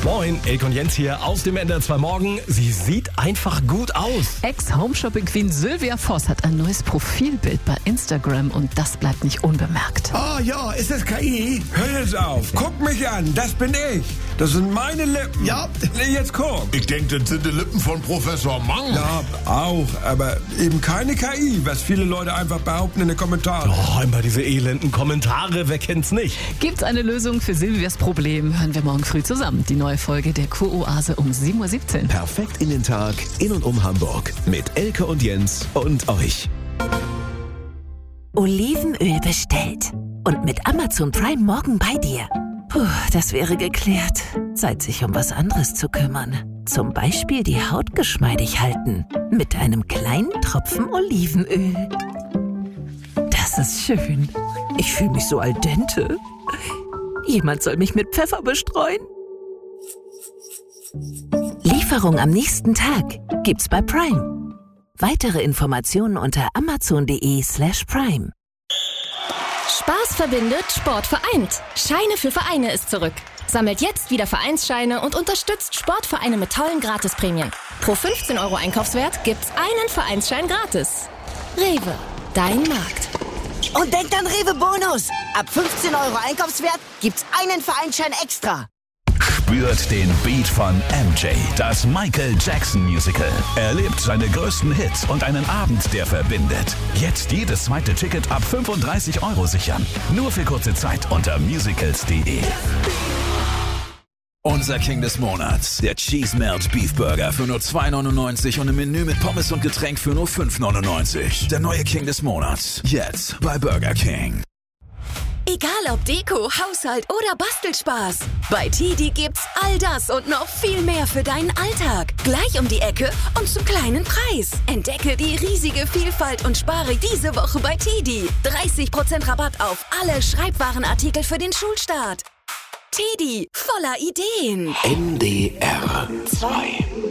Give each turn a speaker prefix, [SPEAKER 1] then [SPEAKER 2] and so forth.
[SPEAKER 1] Moin, Elke und Jens hier aus dem NDR 2 Morgen. Sie sieht einfach gut aus.
[SPEAKER 2] Ex-Home-Shopping-Queen Sylvia Voss hat ein neues Profilbild bei Instagram und das bleibt nicht unbemerkt.
[SPEAKER 3] Oh ja, ist das KI? Hör jetzt auf. Guck mich an, das bin ich. Das sind meine Lippen. Ja, jetzt guck.
[SPEAKER 4] Ich denke, das sind die Lippen von Professor Mang.
[SPEAKER 3] Ja, auch, aber eben keine KI, was viele Leute einfach behaupten in den Kommentaren.
[SPEAKER 1] Oh, immer diese elenden Kommentare, wer kennt's nicht?
[SPEAKER 2] Gibt's eine Lösung für Sylvias Problem? Hören wir morgen früh zusammen. Die neue Folge der Kuroase um 7:17 Uhr.
[SPEAKER 5] Perfekt in den Tag, in und um Hamburg. Mit Elke und Jens und euch.
[SPEAKER 6] Olivenöl bestellt. Und mit Amazon Prime morgen bei dir. Puh, das wäre geklärt. Zeit, sich um was anderes zu kümmern. Zum Beispiel die Haut geschmeidig halten. Mit einem kleinen Tropfen Olivenöl. Das ist schön. Ich fühle mich so al dente. Jemand soll mich mit Pfeffer bestreuen. Lieferung am nächsten Tag gibt's bei Prime. Weitere Informationen unter amazon.de/prime.
[SPEAKER 7] Spaß verbindet, Sport vereint. Scheine für Vereine ist zurück. Sammelt jetzt wieder Vereinsscheine und unterstützt Sportvereine mit tollen Gratisprämien. Pro 15 € Einkaufswert gibt's einen Vereinsschein gratis. Rewe, dein Markt.
[SPEAKER 8] Und denkt an Rewe Bonus. Ab 15 € Einkaufswert gibt's einen Vereinsschein extra.
[SPEAKER 9] Spürt den Beat von MJ, das Michael Jackson Musical. Erlebt seine größten Hits und einen Abend, der verbindet. Jetzt jedes zweite Ticket ab 35 € sichern. Nur für kurze Zeit unter musicals.de.
[SPEAKER 10] Unser King des Monats, der Cheese Melt Beef Burger für nur 2,99 € und im Menü mit Pommes und Getränk für nur 5,99 €. Der neue King des Monats, jetzt bei Burger King.
[SPEAKER 6] Egal ob Deko, Haushalt oder Bastelspaß. Bei TiDi gibt's all das und noch viel mehr für deinen Alltag. Gleich um die Ecke und zum kleinen Preis. Entdecke die riesige Vielfalt und spare diese Woche bei TiDi. 30% Rabatt auf alle Schreibwarenartikel für den Schulstart. TiDi, voller Ideen.
[SPEAKER 5] NDR 2